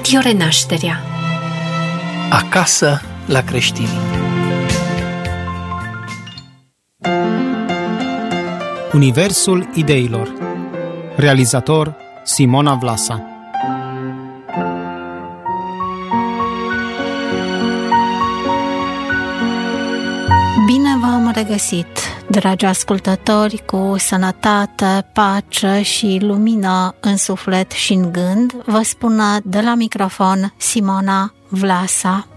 Radio Renașterea. Acasă la creștini. Universul ideilor. Realizator Simona Vlasa. Bine v-am regăsit, dragi ascultători, cu sănătate, pace și lumină în suflet și în gând. Vă spune de la microfon Simona Vlasa.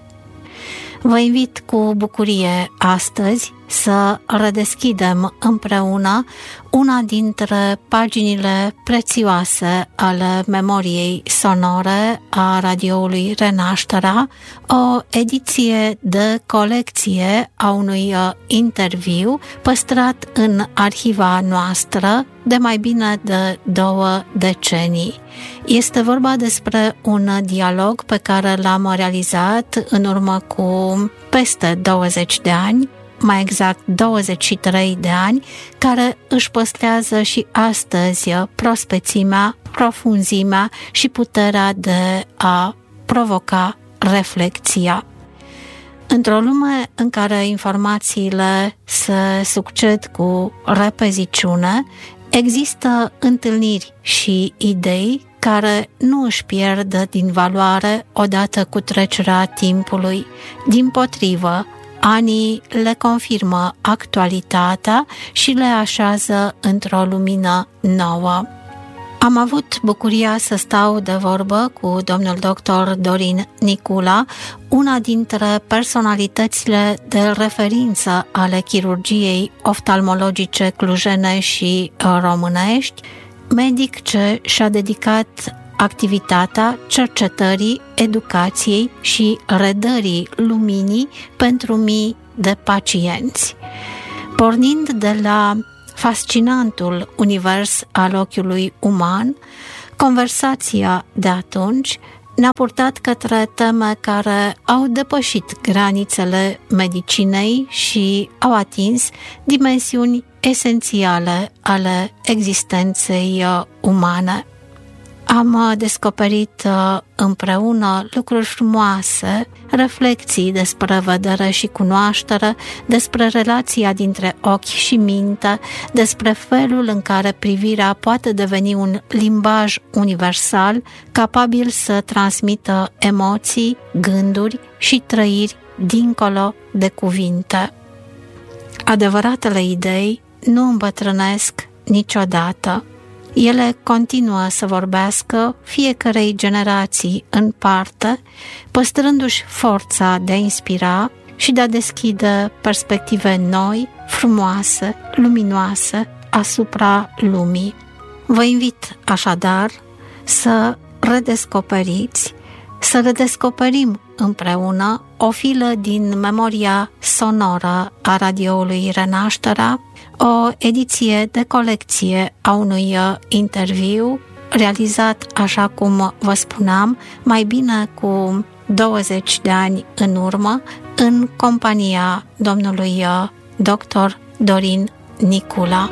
Vă invit cu bucurie astăzi să redeschidem împreună una dintre paginile prețioase ale memoriei sonore a radioului Renașterea, o ediție de colecție a unui interviu păstrat în arhiva noastră de mai bine de 2 decenii. Este vorba despre un dialog pe care l-am realizat în urmă cu peste 20 de ani, mai exact 23 de ani, care își păstrează și astăzi prospețimea, profunzimea și puterea de a provoca reflexia. Într-o lume în care informațiile se succed cu repeziciune, există întâlniri și idei care nu își pierd din valoare odată cu trecerea timpului. Dimpotrivă, anii le confirmă actualitatea și le așează într-o lumină nouă. Am avut bucuria să stau de vorbă cu domnul dr. Dorin Nicula, una dintre personalitățile de referință ale chirurgiei oftalmologice clujene și românești, medic ce și-a dedicat activitatea cercetării, educației și redării luminii pentru mii de pacienți. Pornind de la fascinantul univers al ochiului uman, conversația de atunci ne-a purtat către teme care au depășit granițele medicinei și au atins dimensiuni esențiale ale existenței umane. Am descoperit împreună lucruri frumoase, reflexii despre vedere și cunoaștere, despre relația dintre ochi și minte, despre felul în care privirea poate deveni un limbaj universal, capabil să transmită emoții, gânduri și trăiri dincolo de cuvinte. Adevăratele idei nu îmbătrânesc niciodată. Ele continuă să vorbească fiecărei generații în parte, păstrându-și forța de a inspira și de a deschide perspective noi, frumoase, luminoase asupra lumii. Vă invit așadar să redescoperiți, să redescoperim împreună o filă din memoria sonoră a radioului Renașterea, o ediție de colecție a unui interviu realizat, așa cum vă spuneam, mai bine cu 20 de ani în urmă, în compania domnului dr. Dorin Nicula.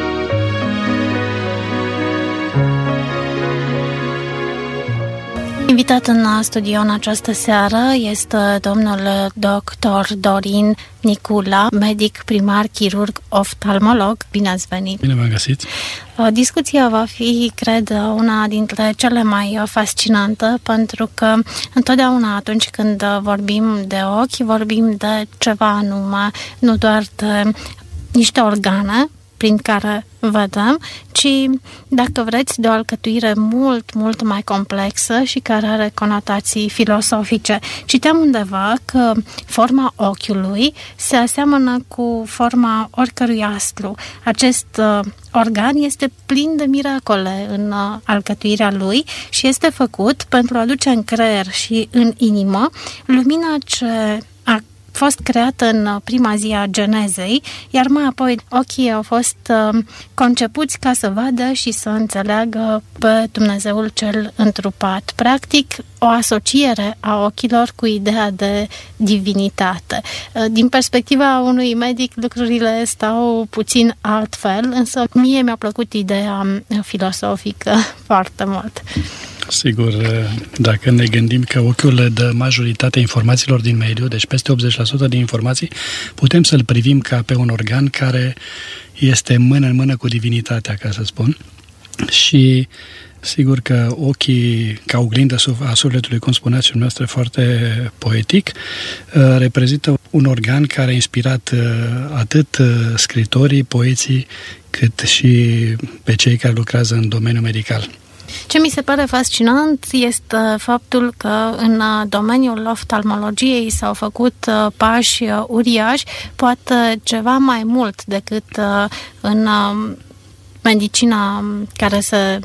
Invitat în studio în această seară este domnul dr. Dorin Nicula, medic primar, chirurg, oftalmolog. Bine ați venit! Bine v-am găsit! Discuția va fi, cred, una dintre cele mai fascinante, pentru că întotdeauna atunci când vorbim de ochi, vorbim de ceva anume, nu doar de niște organe prin care vedem, ci, dacă vreți, de o alcătuire mult, mult mai complexă și care are conotații filosofice. Citeam undeva că forma ochiului se aseamănă cu forma oricărui astru. Acest organ este plin de miracole în alcătuirea lui și este făcut pentru a aduce în creier și în inimă lumina ce a fost creată în prima zi a genezei, iar mai apoi ochii au fost concepuți ca să vadă și să înțeleagă pe Dumnezeul cel întrupat. Practic, o asociere a ochilor cu ideea de divinitate. Din perspectiva unui medic, lucrurile stau puțin altfel, însă mie mi-a plăcut ideea filosofică foarte mult. Sigur, dacă ne gândim că ochiul dă majoritatea informațiilor din mediu, deci peste 80% din informații, putem să-l privim ca pe un organ care este mână în mână cu divinitatea, ca să spun. Și sigur că ochii, ca oglindă a sufletului, cum spuneați și dumneavoastră foarte poetic, reprezintă un organ care a inspirat atât scritorii, poeții, cât și pe cei care lucrează în domeniul medical. Ce mi se pare fascinant este faptul că în domeniul oftalmologiei s-au făcut pași uriași, poate ceva mai mult decât în medicina care se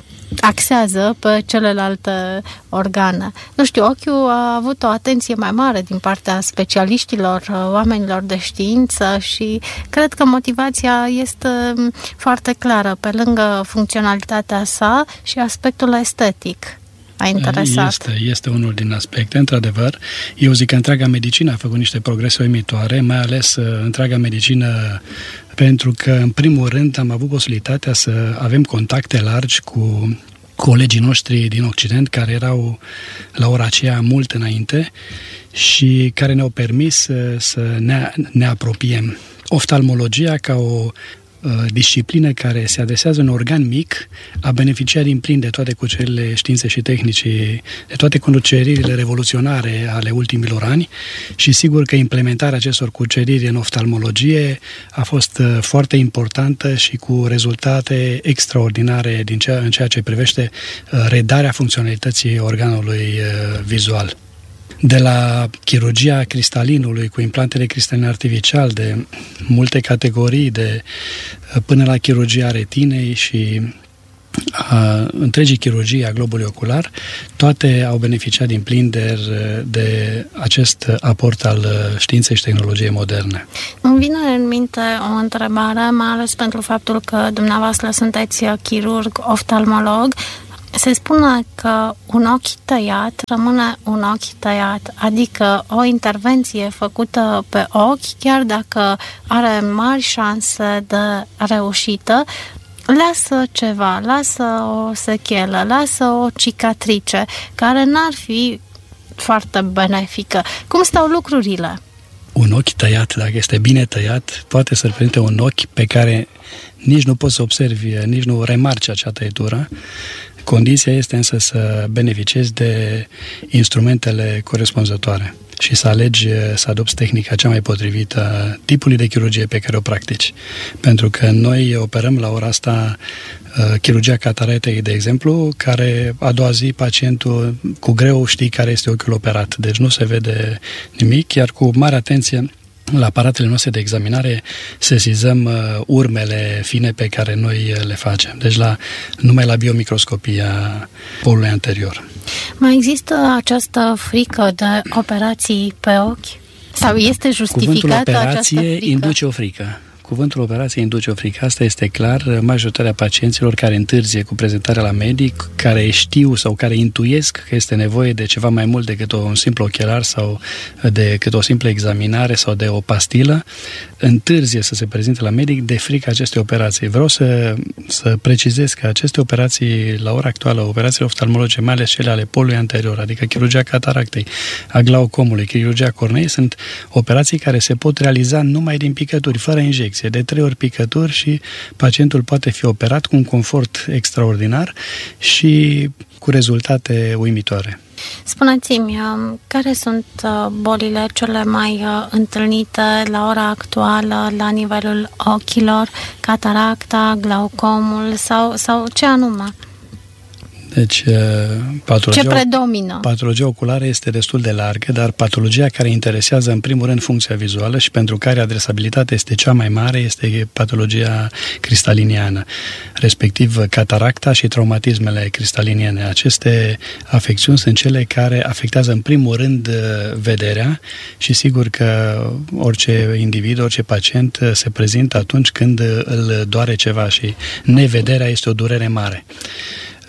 axează pe celelalte organe. Nu știu, ochiul a avut o atenție mai mare din partea specialiștilor, oamenilor de știință și cred că motivația este foarte clară, pe lângă funcționalitatea sa și aspectul estetic. A interesat. Este unul din aspecte, într-adevăr. Eu zic că întreaga medicină a făcut niște progrese uimitoare, mai ales întreaga medicină, pentru că, în primul rând, am avut posibilitatea să avem contacte largi cu colegii noștri din Occident, care erau la ora aceea mult înainte și care ne-au permis să ne apropiem. Oftalmologia, ca o disciplină care se adresează un organ mic, a beneficiat din plin de toate cuceririle științei și tehnicii, de toate cuceririle revoluționare ale ultimilor ani și sigur că implementarea acestor cuceriri în oftalmologie a fost foarte importantă și cu rezultate extraordinare în ceea ce privește redarea funcționalității organului vizual. De la chirurgia cristalinului cu implantele cristaline artificial, de multe categorii, până la chirurgia retinei și întregii chirurgii a globului ocular, toate au beneficiat din plin de acest aport al științei și tehnologiei moderne. Îmi vine în minte o întrebare, mai ales pentru faptul că dumneavoastră sunteți chirurg, oftalmolog. Se spune că un ochi tăiat rămâne un ochi tăiat, adică o intervenție făcută pe ochi, chiar dacă are mari șanse de reușită, lasă ceva, lasă o sechelă, lasă o cicatrice, care n-ar fi foarte benefică. Cum stau lucrurile? Un ochi tăiat, dacă este bine tăiat, poate să reprezinte un ochi pe care nici nu poți să observi, nici nu remarci acea tăietură. Condiția este însă să beneficiezi de instrumentele corespunzătoare și să alegi, să adopți tehnica cea mai potrivită tipului de chirurgie pe care o practici. Pentru că noi operăm la ora asta chirurgia cataretei, de exemplu, care a doua zi pacientul cu greu știe care este ochiul operat, deci nu se vede nimic, iar cu mare atenție la aparatele noastre de examinare sesizăm urmele fine pe care noi le facem. Deci numai la biomicroscopia polului anterior. Mai există această frică de operații pe ochi? Sau este justificată această frică? Induce o frică. Cuvântul operație induce o frică. Asta este clar. Majoritatea pacienților care întârzie cu prezentarea la medic, care știu sau care intuiesc că este nevoie de ceva mai mult decât un simplu ochelar sau decât o simplă examinare sau de o pastilă, întârzie să se prezinte la medic de frică acestei operații. Vreau să precizez că aceste operații, la ora actuală, operațiile oftalmologice, mai ales cele ale polului anterior, adică chirurgia cataractei, a glaucomului, chirurgia corneei, sunt operații care se pot realiza numai din picături, fără injecție. De 3 ori picături și pacientul poate fi operat cu un confort extraordinar și cu rezultate uimitoare. Spuneți-mi, care sunt bolile cele mai întâlnite la ora actuală la nivelul ochilor, cataracta, glaucomul sau ce anume? Deci, ce predomină? Patologia oculară este destul de largă, dar patologia care interesează în primul rând funcția vizuală și pentru care adresabilitatea este cea mai mare este patologia cristaliniană, respectiv cataracta și traumatismele cristaliniene. Aceste afecțiuni sunt cele care afectează în primul rând vederea și sigur că orice individ, orice pacient se prezintă atunci când îl doare ceva și nevederea este o durere mare.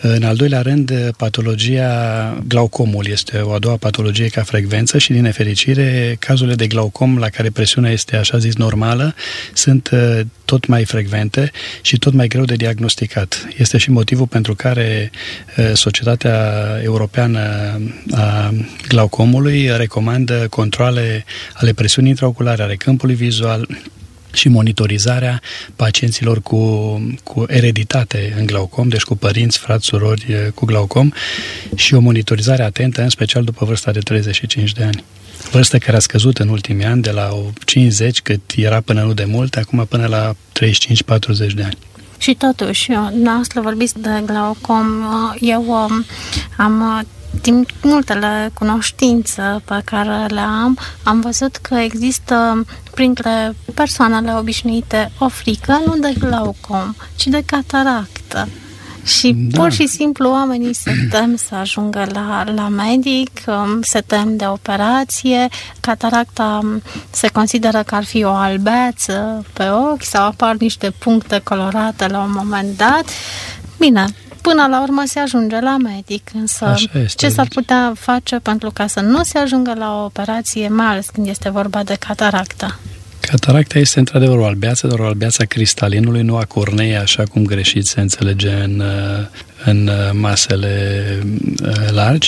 În al doilea rând, patologia glaucomul este o a doua patologie ca frecvență și, din nefericire, cazurile de glaucom la care presiunea este, așa zis, normală, sunt tot mai frecvente și tot mai greu de diagnosticat. Este și motivul pentru care Societatea Europeană a Glaucomului recomandă controale ale presiunii intraoculare, ale câmpului vizual și monitorizarea pacienților cu ereditate în glaucom, deci cu părinți, frați, surori cu glaucom, și o monitorizare atentă, în special după vârsta de 35 de ani. Vârstă care a scăzut în ultimii ani de la 50, cât era până nu de mult, acum până la 35-40 de ani. Și totuși, dumneavoastră vorbiți de glaucom, eu am din multele cunoștințe pe care le am văzut că există printre persoanele obișnuite o frică nu de glaucom, ci de cataractă. Și pur și simplu oamenii se tem să ajungă la medic, se tem de operație, cataracta se consideră că ar fi o albeață pe ochi sau apar niște puncte colorate la un moment dat. Bine, până la urmă se ajunge la medic, însă ce s-ar putea face pentru ca să nu se ajungă la o operație, mai ales când este vorba de cataractă? Cataracta este într-adevăr o albeață, dar o albeață a cristalinului, nu a corneei, așa cum greșit se înțelege în masele largi.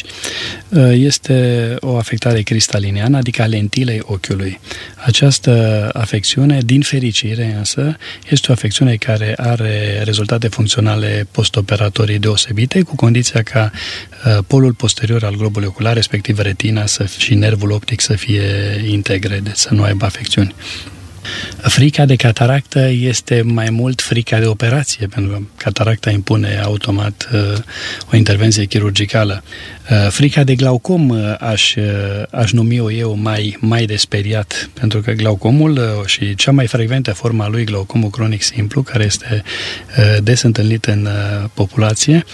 Este o afectare cristaliniană, adică a lentilei ochiului. Această afecțiune, din fericire însă, este o afecțiune care are rezultate funcționale postoperatorii deosebite, cu condiția ca polul posterior al globului ocular, respectiv retina și nervul optic să fie integre, deci să nu aibă afecțiuni. Frica de cataractă este mai mult frica de operație, pentru că cataracta impune automat o intervenție chirurgicală. Frica de glaucom aș numi-o eu mai de speriat, pentru că glaucomul și cea mai frecventă forma lui, glaucomul cronic simplu, care este des întâlnit în populație,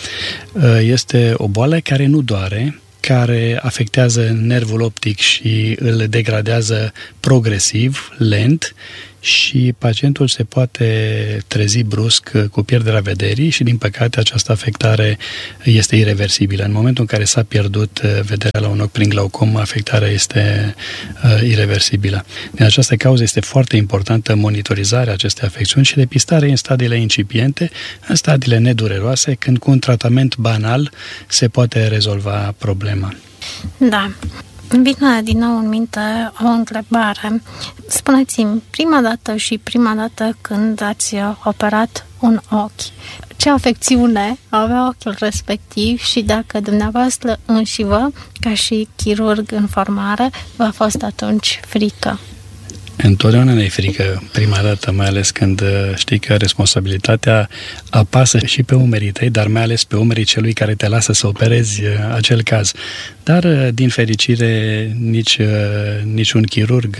este o boală care nu doare, care afectează nervul optic și îl degradează progresiv, lent, și pacientul se poate trezi brusc cu pierderea vederii și, din păcate, această afectare este ireversibilă. În momentul în care s-a pierdut vederea la un ochi prin glaucom, afectarea este ireversibilă. Din această cauză este foarte importantă monitorizarea acestei afecțiuni și depistarea în stadiile incipiente, în stadiile nedureroase, când cu un tratament banal se poate rezolva problema. Da. Îmi vine din nou în minte o întrebare. Spuneți-mi, prima dată când ați operat un ochi, ce afecțiune avea ochiul respectiv și dacă dumneavoastră înșivă, ca și chirurg în formare, v-a fost atunci frică? Întotdeauna ne-e frică prima dată, mai ales când știi că responsabilitatea apasă și pe umerii tăi, dar mai ales pe umerii celui care te lasă să operezi acel caz. Dar, din fericire, niciun chirurg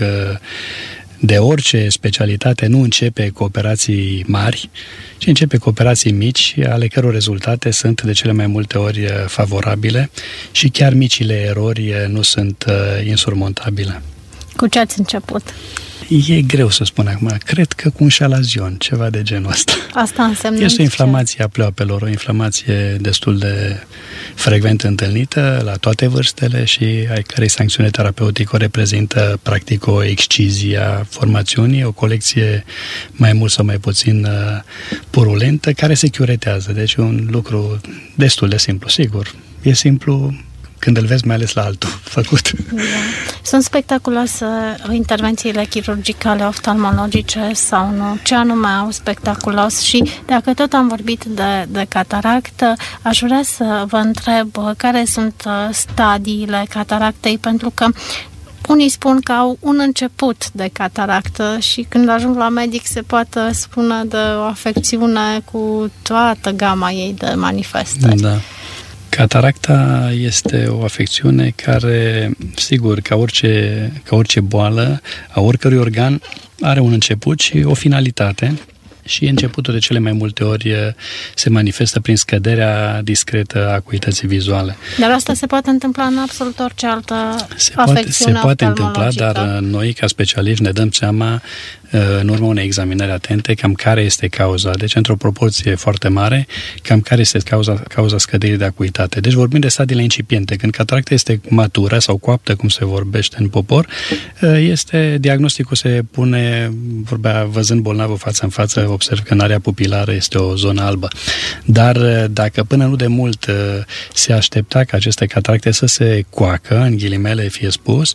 de orice specialitate nu începe cu operații mari, ci începe cu operații mici, ale căror rezultate sunt de cele mai multe ori favorabile și chiar micile erori nu sunt insurmontabile. Cu ce ați început? E greu să spun acum. Cred că cu un șalazion, ceva de genul ăsta. Asta înseamnă este o inflamație a pleoapelor, o inflamație destul de frecvent întâlnită la toate vârstele și ai cărei sancțiune terapeutică o reprezintă practic o excizie a formațiunii, o colecție mai mult sau mai puțin purulentă, care se chiuretează. Deci un lucru destul de simplu. Sigur, e simplu când îl vezi mai ales la altul făcut. Da. Sunt spectaculoase intervențiile chirurgicale oftalmologice sau nu? Ce anume au spectaculos? Și dacă tot am vorbit de cataractă, aș vrea să vă întreb care sunt stadiile cataractei, pentru că unii spun că au un început de cataractă și când ajung la medic se poate spune de o afecțiune cu toată gama ei de manifestări. Da. Cataracta este o afecțiune care, sigur, ca orice boală, a oricărui organ, are un început și o finalitate. Și începutul de cele mai multe ori se manifestă prin scăderea discretă a acuității vizuale. Dar asta se poate întâmpla în absolut orice altă afecțiune se poate întâmpla, dar noi, ca specialiști, ne dăm seama în urma unei examinări atente, cam care este cauza, deci într-o proporție foarte mare, cam care este cauza scăderii de acuitate. Deci vorbim de stadiile incipiente. Când cataracta este matură sau coaptă, cum se vorbește în popor, diagnosticul se pune, văzând bolnavul față în față, observ că în area pupilară este o zonă albă. Dar dacă până nu de mult se aștepta ca aceste cataracte să se coacă, în ghilimele fie spus,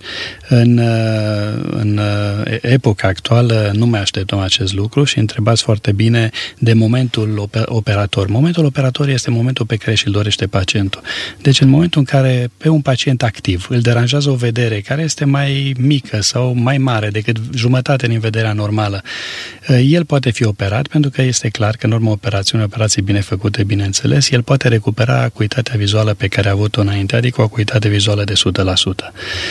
în epoca actuală nu mai așteptăm acest lucru și întrebați foarte bine de momentul operator. Momentul operator este momentul pe care și-l dorește pacientul. Deci în momentul în care pe un pacient activ îl deranjează o vedere care este mai mică sau mai mare decât jumătate din vederea normală, el poate fi operat, pentru că este clar că în urma operații bine făcute, bineînțeles, el poate recupera acuitatea vizuală pe care a avut-o înainte, adică o acuitate vizuală de 100%.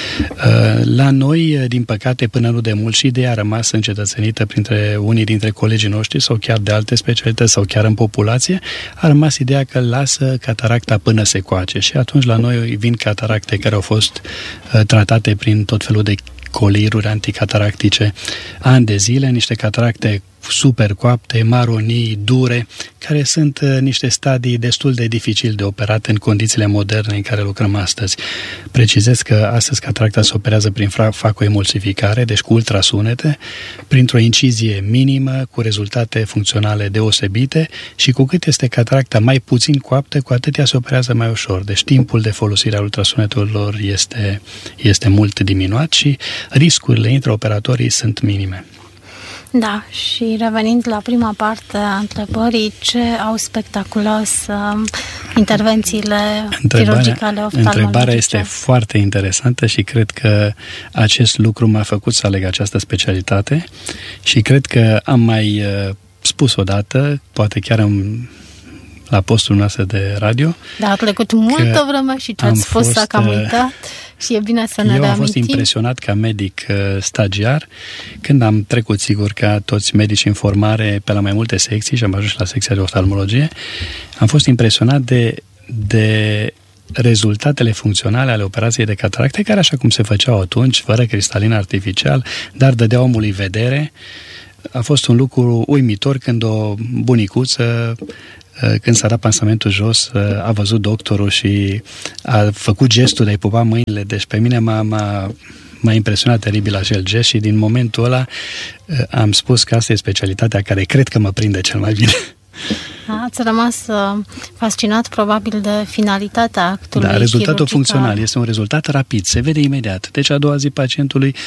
La noi, din păcate, până nu de mult și ideea a rămas încetățenită printre unii dintre colegii noștri sau chiar de alte specialități sau chiar în populație, a rămas ideea că lasă cataracta până se coace și atunci la noi vin cataracte care au fost tratate prin tot felul de coliruri anticataractice ani de zile, niște cataracte super coapte, maronii, dure, care sunt niște stadii destul de dificil de operat în condițiile moderne în care lucrăm astăzi. Precizez că astăzi cataracta se operează prin facoemulsificare, deci cu ultrasunete, printr-o incizie minimă, cu rezultate funcționale deosebite și cu cât este cataracta mai puțin coaptă, cu atât ea se operează mai ușor. Deci timpul de folosire a ultrasunetelor este mult diminuat și riscurile intraoperatorii sunt minime. Da, și revenind la prima parte a întrebării, ce au spectaculos intervențiile chirurgicale oftalmologice? Întrebarea este foarte interesantă și cred că acest lucru m-a făcut să aleg această specialitate și cred că am mai spus odată, poate chiar la postul nostru de radio. Da, a trecut multă vreme și ce ați spus s-a cam uitat și e bine să ne reamintim. Eu am fost impresionat ca medic stagiar când am trecut, sigur, ca toți medici în formare pe la mai multe secții și am ajuns la secția de oftalmologie. Am fost impresionat de rezultatele funcționale ale operației de cataracte, care așa cum se făceau atunci, fără cristalin artificial, dar dădea omului vedere. A fost un lucru uimitor când o bunicuță, când s-a dat pansamentul jos, a văzut doctorul și a făcut gestul de a-i pupa mâinile. Deci pe mine m-a impresionat teribil acel gest și din momentul ăla am spus că asta e specialitatea care cred că mă prinde cel mai bine. Ați rămas fascinat probabil de finalitatea actului. Da, rezultatul chirurgical. funcțional este un rezultat rapid, se vede imediat. Deci a doua zi pacientului,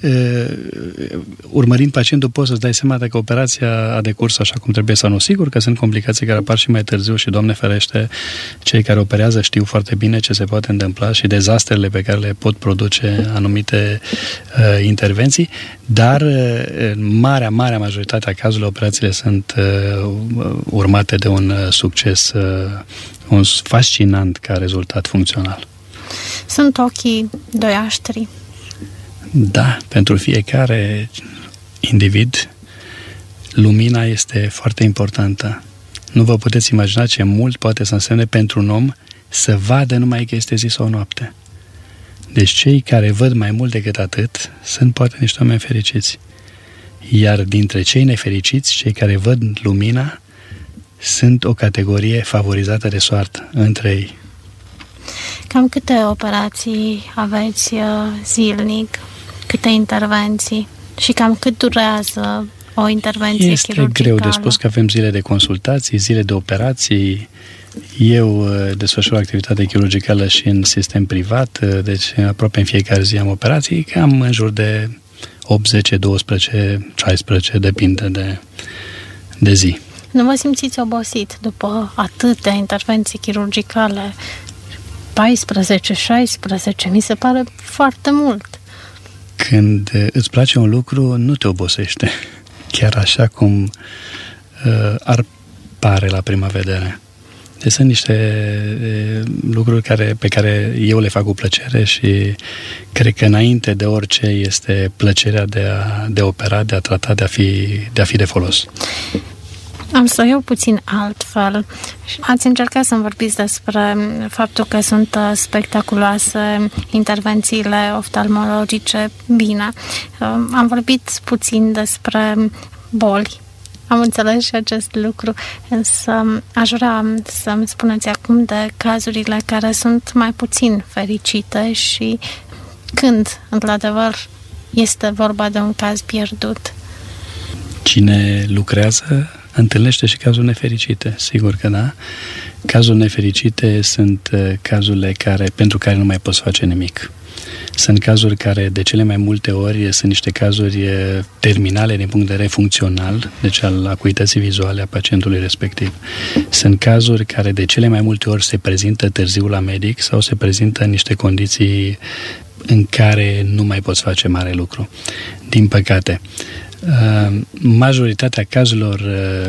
urmărind pacientul, poți să-ți dai seama dacă operația a decurs așa cum trebuie sau nu. Sigur că sunt complicații care apar și mai târziu și, Doamne ferește, cei care operează știu foarte bine ce se poate întâmpla și dezastrele pe care le pot produce anumite intervenții, dar marea majoritate a cazurilor, operațiile sunt urmate de un succes fascinant ca rezultat funcțional. Sunt ochii doi aștri. Da, pentru fiecare individ lumina este foarte importantă. Nu vă puteți imagina ce mult poate să însemne pentru un om să vadă numai că este zi sau noapte. Deci cei care văd mai mult decât atât sunt poate niște oameni fericiți. Iar dintre cei nefericiți, cei care văd lumina sunt o categorie favorizată de soartă între ei. Cam câte operații aveți zilnic? Câte intervenții? Și cam cât durează o intervenție chirurgicală? Este greu de spus că avem zile de consultații, zile de operații. Eu desfășur activitate chirurgicală și în sistem privat, deci aproape în fiecare zi am operații, cam în jur de 8, 10, 12, 16, depinde de zi. Nu vă simțiți obosit după atâtea intervenții chirurgicale? 14, 16, mi se pare foarte mult. Când îți place un lucru, nu te obosește. Chiar așa cum ar pare la prima vedere. Deci sunt niște lucruri pe care eu le fac cu plăcere și cred că înainte de orice este plăcerea de a opera, de a trata, de a fi de folos. Am să iau puțin altfel. Ați încercat să-mi vorbiți despre faptul că sunt spectaculoase intervențiile oftalmologice. Bine, am vorbit puțin despre boli. Am înțeles și acest lucru, însă aș vrea să-mi spuneți acum de cazurile care sunt mai puțin fericite și când, într-adevăr, este vorba de un caz pierdut. Cine lucrează întâlnește și cazuri nefericite, sigur că da. Cazuri nefericite sunt cazurile pentru care nu mai poți face nimic. Sunt cazuri care de cele mai multe ori sunt niște cazuri terminale din punct de vedere funcțional, deci al acuității vizuale a pacientului respectiv. Sunt cazuri care de cele mai multe ori se prezintă târziu la medic sau se prezintă în niște condiții în care nu mai poți face mare lucru. Din păcate, majoritatea cazurilor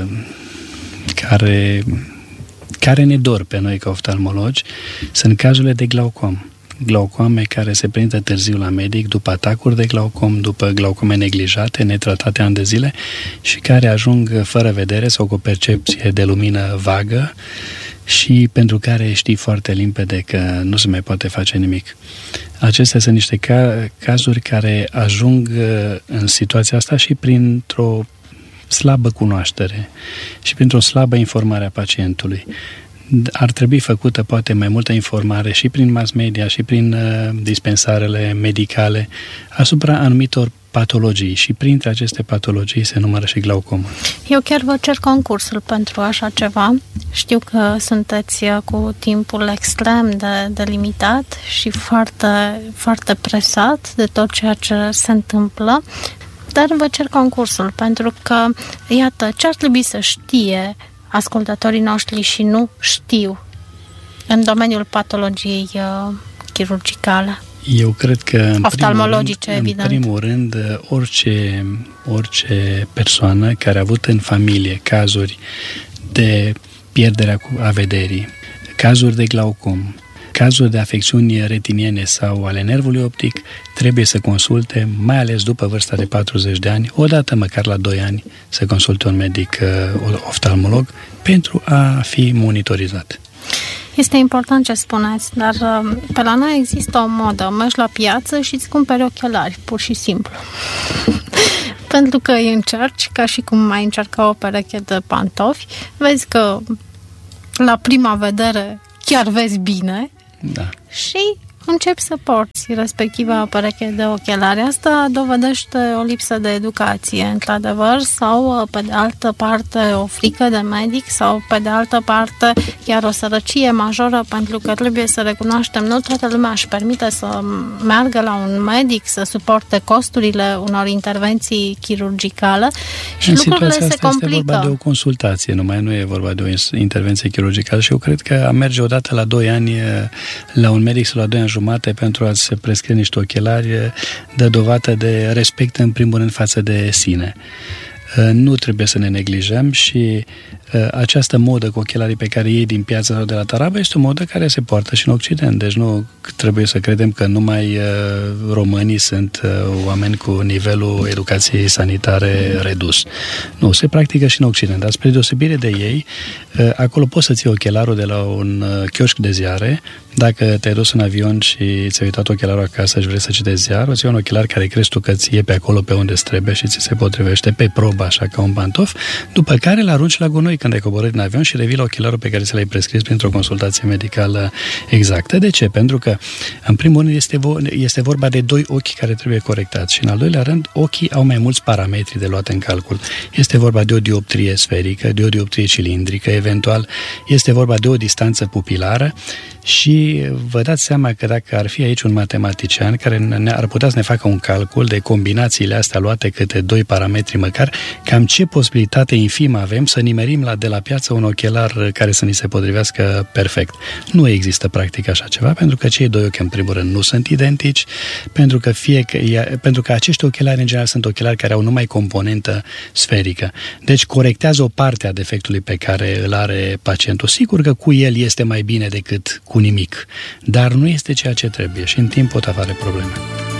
care ne dor pe noi ca oftalmologi sunt cazurile de glaucom. Glaucome care se prezintă târziu la medic, după atacuri de glaucom, după glaucome neglijate, netratate ani de zile și care ajung fără vedere sau cu o percepție de lumină vagă și pentru care știi foarte limpede că nu se mai poate face nimic. Acestea sunt niște cazuri care ajung în situația asta și printr-o slabă cunoaștere și printr-o slabă informare a pacientului. Ar trebui făcută poate mai multă informare și prin mass media și prin dispensarele medicale asupra anumitor patologii și printre aceste patologii se numără și glaucomul. Eu chiar vă cer concursul pentru așa ceva. Știu că sunteți cu timpul extrem de limitat și foarte, foarte presat de tot ceea ce se întâmplă, dar vă cer concursul pentru că, iată, ce ar trebui să știe ascultătorii noștri și nu știu în domeniul patologiei chirurgicale. Eu cred că în primul rând orice persoană care a avut în familie cazuri de pierderea a vederii, cazuri de glaucom, cazuri de afecțiuni retiniene sau ale nervului optic, trebuie să consulte, mai ales după vârsta de 40 de ani, odată măcar la 2 ani, să consulte un medic oftalmolog pentru a fi monitorizat. Este important ce spuneți, dar pe la noi există o modă. Mergi la piață și îți cumperi ochelari, pur și simplu. Pentru că îi încerci, ca și cum mai încerca o pereche de pantofi, vezi că la prima vedere chiar vezi bine, da, și începi să porți respectiva pereche de ochelari. Asta dovedește o lipsă de educație, într-adevăr, sau pe de altă parte o frică de medic, sau pe de altă parte chiar o sărăcie majoră, pentru că trebuie să recunoaștem, nu toată lumea își permite să meargă la un medic, să suporte costurile unor intervenții chirurgicale și în lucrurile se complică. Este vorba de o consultație, nu e vorba de o intervenție chirurgicală și eu cred că a merge odată la 2 ani la un medic sau la 2 ani jumate pentru a-ți prescrie niște ochelari dă dovadă de respect în primul rând față de sine. Nu trebuie să ne neglijăm și această modă cu ochelarii pe care iei din piață sau de la tarabă este o modă care se poartă și în Occident. Deci nu trebuie să credem că numai românii sunt oameni cu nivelul educației sanitare redus. Nu, se practică și în Occident. Dar spre deosebire de ei, acolo poți să ții ochelarul de la un chioșc de ziare. Dacă te-ai dus în avion și ți-ai uitat ochelarul acasă și vrei să citești ziarul, ți-ai un ochelar care crezi tu că ți e pe acolo pe unde trebuie și ți se potrivește pe probă, așa ca un pantof, după care îl arunci la gunoi când ai coborât în avion și revii la ochelarul pe care ți l-ai prescris printr-o consultație medicală exactă. De ce? Pentru că, în primul rând, este vorba de 2 ochi care trebuie corectați și, în al doilea rând, ochii au mai mulți parametri de luat în calcul. Este vorba de o dioptrie sferică, de o dioptrie cilindrică, eventual este vorba de o distanță pupilară și vă dați seama că dacă ar fi aici un matematician care ar putea să ne facă un calcul de combinațiile astea luate câte 2 parametri măcar, cam ce posibilitate infimă avem să nimerim de la piață un ochelar care să ni se potrivească perfect. Nu există practic așa ceva, pentru că cei 2 ochi în primul rând nu sunt identici, pentru că acești ochelari în general sunt ochelari care au numai componentă sferică. Deci corectează o parte a defectului pe care îl are pacientul. Sigur că cu el este mai bine decât cu nimic, dar nu este ceea ce trebuie și în timp pot apare probleme.